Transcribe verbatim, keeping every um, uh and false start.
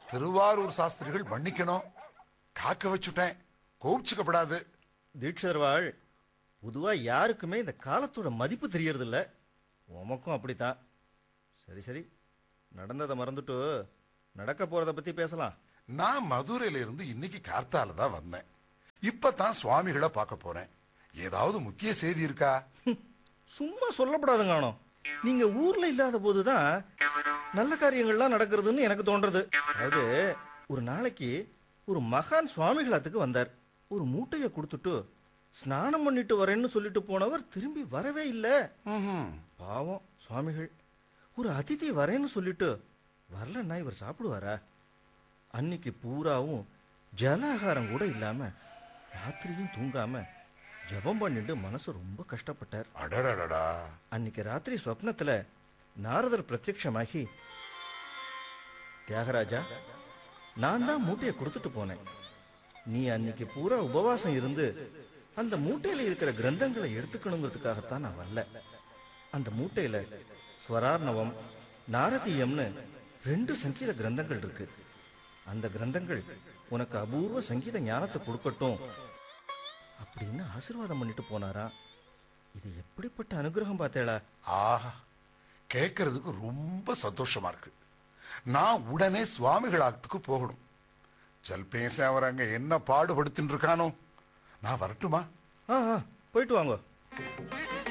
திருவாரூர் சாஸ்திரிகள் மன்னிக்கணும், காக்க வச்சுட்டேன், கோபிச்சுக்கப்படாது. தீட்சர்வாள், பொதுவா யாருக்குமே இந்த காலத்தோட மதிப்பு தெரியறது இல்ல. உமக்கும் அப்படித்தான். சரி சரி, நடந்ததை மறந்துட்டு நடக்க போறத பத்தி பேசலாம். நான் மதுரையில இருந்து இன்னைக்கு கார்த்தால தான் வந்தேன். இப்பதான் சுவாமிகளை பார்க்க போறேன். ஏதாவது முக்கிய செய்தி இருக்கா? சும்மா சொல்லப்படாதுங்கானோ. நீங்க ஊர்ல இல்லாத போதுதான் நல்ல காரியங்கள்லாம் நடக்கிறதுன்னு எனக்கு தோன்றது. அதாவது ஒரு நாளைக்கு ஒரு மகான் சுவாமிகளத்துக்கு வந்தார். ஒரு மூட்டையை கொடுத்துட்டு ஸ்நானம் பண்ணிட்டு வரேன்னு சொல்லிட்டு போனவர் திரும்பி வரவே இல்லை. பாவம் சுவாமிகள். ஒரு அதிதி வரேன்னு சொல்லிட்டு வரலன்னா இவர் சாப்பிடுவாரா? அன்னைக்கு பூராவும் ஜலாகாரம் கூட இல்லாம ராத்திரியும் தூங்காம ஜபம் பண்ணிட்டு மனசு ரொம்ப கஷ்டப்பட்டார். அடடடடா. அன்னைக்கு ராத்திரி சொப்னத்துல நாரதர் பிரத்யட்சமாகி, தியாகராஜா, நான் தான் மூட்டையை கொடுத்துட்டு போனேன். நீ அன்னைக்கு பூரா உபவாசம் இருந்து அந்த மூட்டையில இருக்கிற கிரந்தங்களை எடுத்துக்கணுங்கிறதுக்காகத்தான் நான் வரல. அந்த மூட்டையில ஸ்வரார்ணவம், நாரதீயம்னு ரெண்டு சங்கீத கிரந்தங்கள் இருக்கு. அந்த கிரந்தங்கள் உனக்கு அபூர்வ சங்கீத ஞானத்தை கொடுக்கட்டும் அப்படின்னு ஆசீர்வாதம் பண்ணிட்டு போனாரா. இது எப்படிப்பட்ட அனுகிரகம் பார்த்தேளா? ஆஹா, கேட்கறதுக்கு ரொம்ப சந்தோஷமா இருக்கு. நான் உடனே சுவாமிகளாத்துக்கு போகணும். ஜல்பேச அவர் அங்க என்ன பாடுபடுத்தின்னு இருக்கானோ. நான் வரட்டுமா? ஆ, போயிட்டு வாங்க.